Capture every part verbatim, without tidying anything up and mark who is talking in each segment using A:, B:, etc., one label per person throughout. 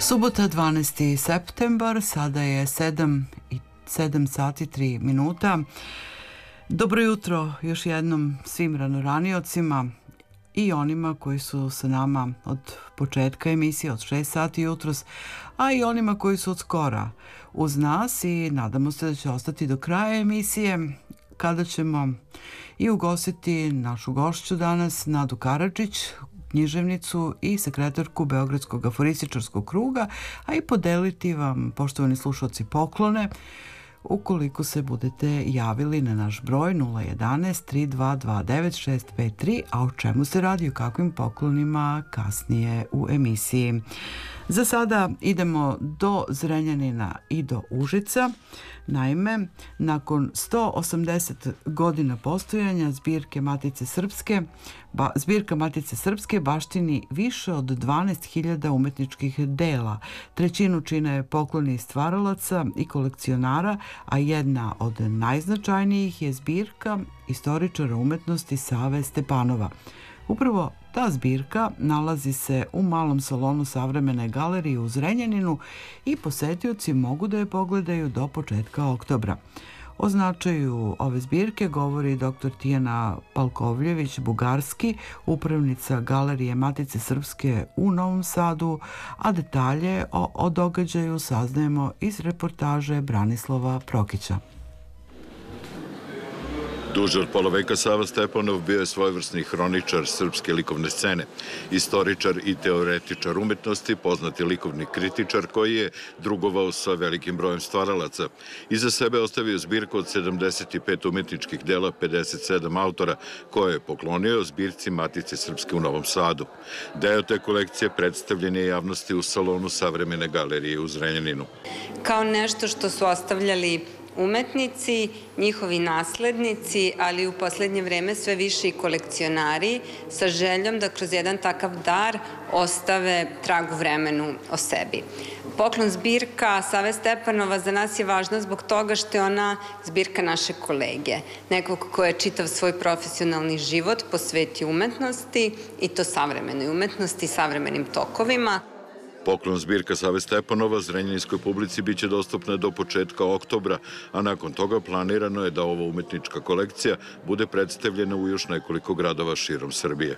A: Subota dvanaesti septembar, sada je sedam i sedam sati tri minuta. Dobro jutro još jednom svim ranoriocima i onima koji su sa nama od početka emisije, od šest sati jutros, a i onima koji su od skora uz nas i nadamo se da će ostati do kraja emisije, kada ćemo i ugostiti našu gošću danas, Nadu Karadžić, književnicu i sekretarku Beogradskog aforističarskog kruga, a i podeliti vam, poštovani slušalci, poklone ukoliko se budete javili na naš broj nula jedanaest tri dva dva devet šest pet tri, a o čemu se radi, o kakvim poklonima kasnije u emisiji. Za sada idemo do Zrenjanina i do Užica. Naime, nakon sto osamdeset godina postojanja zbirke Matice Srpske, ba, zbirka Matice Srpske baštini više od dvanaest hiljada umetničkih dela. Trećinu čine pokloni stvaralaca i kolekcionara, a jedna od najznačajnijih je zbirka istoričara umetnosti Save Stepanova. Upravo ta zbirka nalazi se u malom salonu Savremene galerije u Zrenjaninu i posetioci mogu da je pogledaju do početka oktobra. O značaju ove zbirke govori dr Tijana Palkovljević-Bugarski, upravnica Galerije Matice Srpske u Novom Sadu, a detalje o, o događaju saznajemo iz reportaže Branislava Prokića.
B: Duže od pola veka Sava Stepanov bio je svojevrsni hroničar srpske likovne scene, istoričar i teoretičar umetnosti, poznati likovni kritičar koji je drugovao sa velikim brojem stvaralaca. Iza sebe ostavio zbirku od sedamdeset pet umetničkih dela, pedeset sedam autora, koje je poklonio zbirci Matice Srpske u Novom Sadu. Deo te kolekcije predstavljen je javnosti u salonu Savremene galerije u Zrenjaninu.
C: Kao nešto što su ostavljali umetnici, njihovi naslednici, ali u poslednje vreme sve više i kolekcionari, sa željom da kroz jedan takav dar ostave trag u vremenu o sebi. Poklon zbirka Save Stepanova za nas je važna zbog toga što je ona zbirka naše kolege, nekog ko je čitav svoj profesionalni život posvetio umetnosti, i to savremenoj umetnosti, savremenim tokovima.
B: Poklon zbirka Save Stepanova zrenjaninskoj publici biće dostupna do početka oktobra, a nakon toga planirano je da ova umetnička kolekcija bude predstavljena u još nekoliko gradova širom Srbije.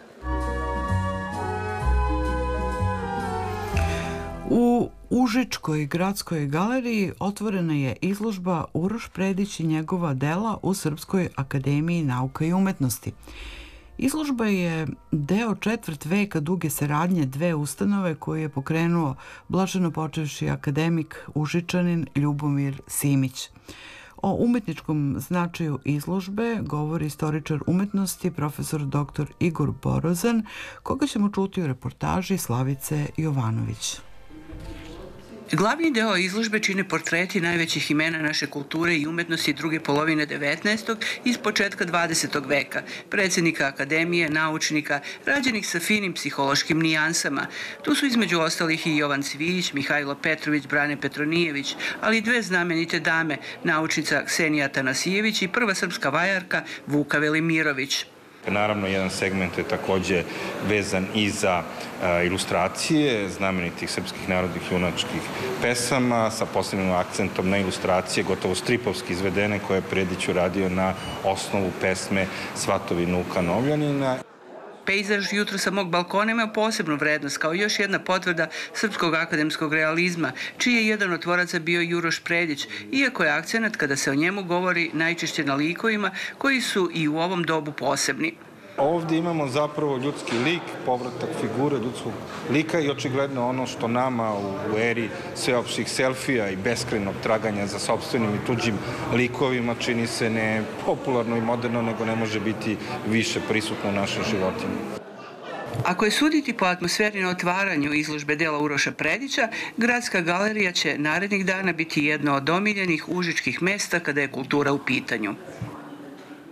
A: U Užičkoj gradskoj galeriji otvorena je izložba Uroš Predić i njegova dela u Srpskoj akademiji nauka i umetnosti. Izložba je deo četvrt veka duge saradnje dve ustanove koje je pokrenuo blaženo počevši akademik Užičanin Ljubomir Simić. O umetničkom značaju izložbe govori istoričar umetnosti profesor doktor Igor Borozan, koga ćemo čuti u reportaži Slavice Jovanović.
D: Glavni deo izložbe čine portreti najvećih imena naše kulture i umetnosti druge polovine devetnaestog i iz početka dvadesetog veka, predsjednika akademije, naučnika, rađenih sa finim psihološkim nijansama. Tu su između ostalih i Jovan Cvijić, Mihajlo Petrović, Brane Petronijević, ali i dve znamenite dame, naučnica Ksenija Tanasijević i prva srpska vajarka Vuka Velimirović.
E: Naravno, jedan segment je takođe vezan i za uh, ilustracije znamenitih srpskih narodnih junačkih pesama sa posebnim akcentom na ilustracije, gotovo stripovski izvedene, koje je Predić uradio na osnovu pesme Svatovi Nuka Novljanina.
D: Pejzaž jutro sa mog balkona ima posebnu vrednost kao još jedna potvrda srpskog akademskog realizma, čiji je jedan od tvoraca bio Uroš Predić, iako je akcenat kada se o njemu govori najčešće na likovima koji su i u ovom dobu posebni.
E: Ovdje imamo zapravo ljudski lik, povratak figure ljudskog lika i očigledno ono što nama u eri sveopštih selfija i beskrajnog traganja za sopstvenim i tuđim likovima čini se ne popularno i moderno, nego ne može biti više prisutno u našoj životini.
D: Ako je suditi po atmosferi na otvaranju izložbe dela Uroša Predića, Gradska galerija će narednih dana biti jedno od omiljenih užičkih mesta kada je kultura u pitanju.